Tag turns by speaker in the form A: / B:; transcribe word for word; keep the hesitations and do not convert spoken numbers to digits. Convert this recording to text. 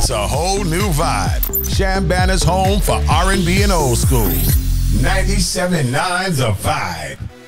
A: It's a whole new vibe. Chambana's home for R and B and old school. ninety-seven point nine The Vibe.